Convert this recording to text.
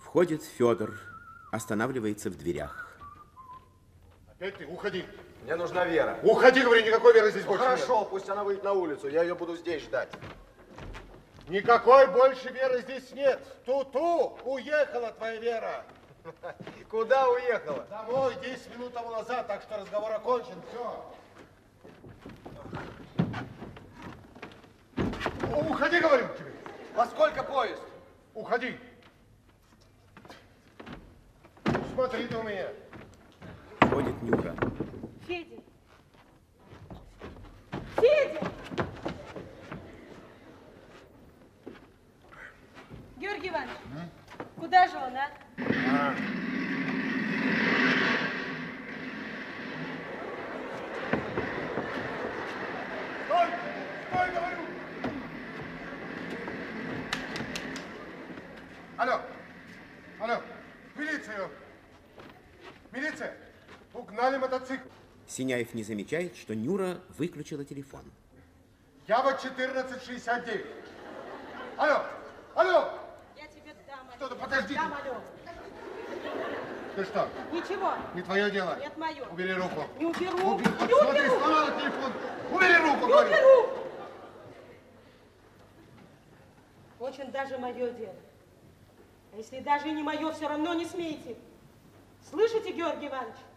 Входит Федор, останавливается в дверях. Опять ты? Уходи. Мне нужна Вера. Уходи, говорю, никакой Веры здесь больше нет. Хорошо, пусть она выйдет на улицу, я ее буду здесь ждать. Никакой больше Веры здесь нет. Ту-ту, уехала твоя Вера. Куда уехала? Домой 10 минут тому назад, так что разговор окончен, все. Уходи, говорю тебе. Во сколько поезд? Уходи. Смотри ты у меня. Входит Нюра. Федя! Федя! Георгий Иванович, куда же он, а? Стой! Стой, говорю! Алло! Алло! Милицию! Милиция! Угнали мотоцикл. Синяев не замечает, что Нюра выключила телефон. Ява 1469. Алло! Алло! Я тебе дам. Что-то, подожди. Дам, алло. Ты что? Ничего. Не твое дело. Нет, мое. Убери руку. Не уберу. Вот Не смотри, уберу. сломала телефон. Убери руку, Не говорю. уберу. Очень даже мое дело. А если даже и не мое, все равно не смейте. Слышите, Георгий Иванович?